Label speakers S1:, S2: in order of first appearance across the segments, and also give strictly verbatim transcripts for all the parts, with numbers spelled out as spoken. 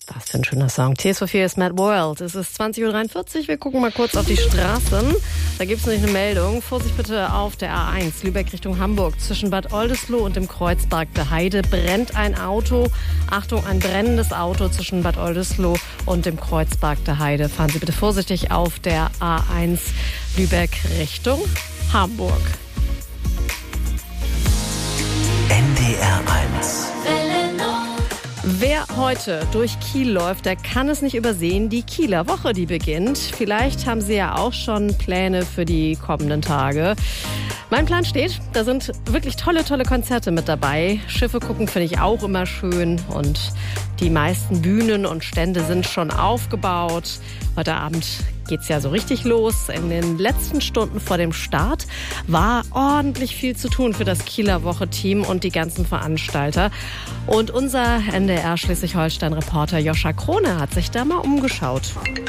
S1: Was für ein schöner Song. Tears for Fears, Mad World. Es ist zwanzig Uhr dreiundvierzig. Wir gucken mal kurz auf die Straßen. Da gibt es nämlich eine Meldung. Vorsicht bitte auf der A eins, Lübeck Richtung Hamburg. Zwischen Bad Oldesloe und dem Kreuzberg der Heide brennt ein Auto. Achtung, ein brennendes Auto zwischen Bad Oldesloe und dem Kreuzberg der Heide. Fahren Sie bitte vorsichtig auf der A eins, Lübeck Richtung Hamburg.
S2: N D R eins.
S1: Wer heute durch Kiel läuft, der kann es nicht übersehen. Die Kieler Woche, die beginnt. Vielleicht haben Sie ja auch schon Pläne für die kommenden Tage. Mein Plan steht, da sind wirklich tolle, tolle Konzerte mit dabei. Schiffe gucken finde ich auch immer schön und die meisten Bühnen und Stände sind schon aufgebaut. Heute Abend geht's ja so richtig los. In den letzten Stunden vor dem Start war ordentlich viel zu tun für das Kieler Woche-Team und die ganzen Veranstalter. Und unser N D R Schleswig-Holstein-Reporter Joscha Krone hat sich da mal umgeschaut.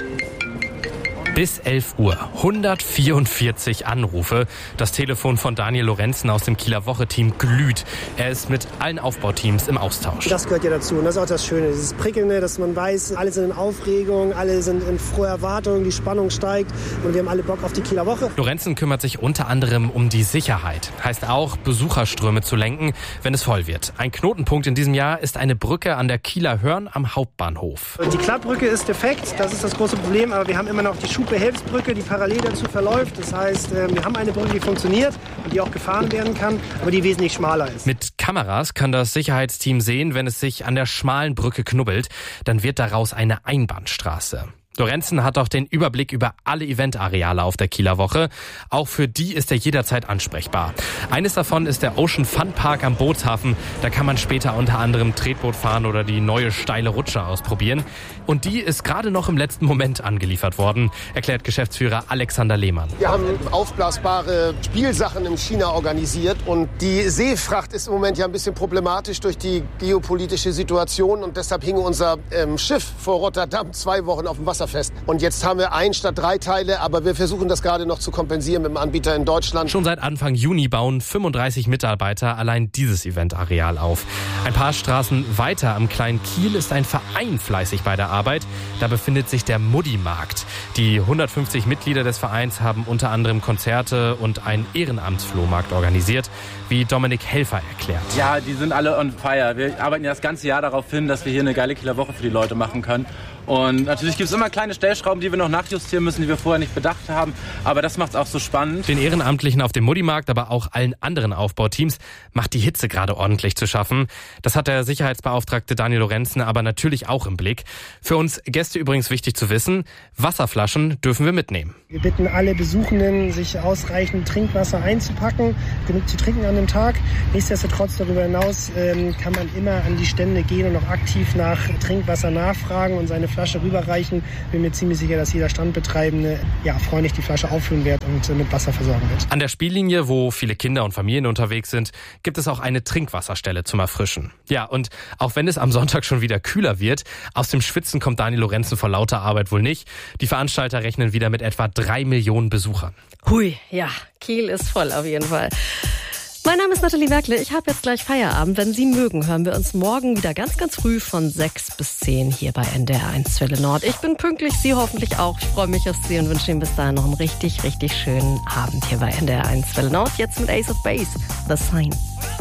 S3: Bis elf Uhr, hundertvierundvierzig Anrufe. Das Telefon von Daniel Lorenzen aus dem Kieler Woche-Team glüht. Er ist mit allen Aufbauteams im Austausch.
S4: Das gehört ja dazu und das ist auch das Schöne, dieses Prickelnde, dass man weiß, alle sind in Aufregung, alle sind in froher Erwartung, die Spannung steigt und wir haben alle Bock auf die Kieler Woche.
S3: Lorenzen kümmert sich unter anderem um die Sicherheit. Heißt auch, Besucherströme zu lenken, wenn es voll wird. Ein Knotenpunkt in diesem Jahr ist eine Brücke an der Kieler Hörn am Hauptbahnhof.
S4: Die Klappbrücke ist defekt, das ist das große Problem, aber wir haben immer noch die Schubbehelfsbrücke, die parallel dazu verläuft. Das heißt, wir haben eine Brücke, die funktioniert und die auch gefahren werden kann, aber die wesentlich schmaler ist.
S3: Mit Kameras kann das Sicherheitsteam sehen, wenn es sich an der schmalen Brücke knubbelt. Dann wird daraus eine Einbahnstraße. Lorenzen hat auch den Überblick über alle Eventareale auf der Kieler Woche. Auch für die ist er jederzeit ansprechbar. Eines davon ist der Ocean Fun Park am Bootshafen. Da kann man später unter anderem Tretboot fahren oder die neue steile Rutsche ausprobieren. Und die ist gerade noch im letzten Moment angeliefert worden, erklärt Geschäftsführer Alexander Lehmann.
S5: Wir haben aufblasbare Spielsachen in China organisiert und die Seefracht ist im Moment ja ein bisschen problematisch durch die geopolitische Situation und deshalb hing unser ähm, Schiff vor Rotterdam zwei Wochen auf dem Wasser fest. Und jetzt haben wir ein statt drei Teile, aber wir versuchen das gerade noch zu kompensieren mit dem Anbieter in Deutschland.
S3: Schon seit Anfang Juni bauen fünfunddreißig Mitarbeiter allein dieses Eventareal auf. Ein paar Straßen weiter am kleinen Kiel ist ein Verein fleißig bei der Arbeit. Da befindet sich der Muddy-Markt. Die hundertfünfzig Mitglieder des Vereins haben unter anderem Konzerte und einen Ehrenamtsflohmarkt organisiert, wie Dominik Helfer erklärt.
S6: Ja, die sind alle on fire. Wir arbeiten ja das ganze Jahr darauf hin, dass wir hier eine geile Kieler Woche für die Leute machen können. Und natürlich gibt es immer kleine Stellschrauben, die wir noch nachjustieren müssen, die wir vorher nicht bedacht haben. Aber das macht es auch so spannend.
S3: Den Ehrenamtlichen auf dem Muddy-Markt, aber auch allen anderen Aufbauteams macht die Hitze gerade ordentlich zu schaffen. Das hat der Sicherheitsbeauftragte Daniel Lorenzen aber natürlich auch im Blick. Für uns Gäste übrigens wichtig zu wissen, Wasserflaschen dürfen wir mitnehmen.
S4: Wir bitten alle Besuchenden, sich ausreichend Trinkwasser einzupacken, genug zu trinken an dem Tag. Nichtsdestotrotz darüber hinaus ähm, kann man immer an die Stände gehen und auch aktiv nach Trinkwasser nachfragen und seine Flasche rüberreichen. Bin mir ziemlich sicher, dass jeder Standbetreibende ja, freundlich die Flasche auffüllen wird und äh, mit Wasser versorgen wird.
S3: An der Spiellinie, wo viele Kinder und Familien unterwegs sind, gibt es auch eine Trinkwasserstelle zum Erfrischen. Ja, und auch wenn es am Sonntag schon wieder kühler wird, aus dem Schwitzen kommt Daniel Lorenzen vor lauter Arbeit wohl nicht. Die Veranstalter rechnen wieder mit etwa drei Millionen Besuchern.
S1: Hui, ja, Kiel ist voll auf jeden Fall. Mein Name ist Nathalie Werkle. Ich habe jetzt gleich Feierabend. Wenn Sie mögen, hören wir uns morgen wieder ganz, ganz früh von sechs bis zehn hier bei N D R eins Welle Nord. Ich bin pünktlich, Sie hoffentlich auch. Ich freue mich auf Sie und wünsche Ihnen bis dahin noch einen richtig, richtig schönen Abend hier bei N D R eins Welle Nord. Jetzt mit Ace of Base, The Sign.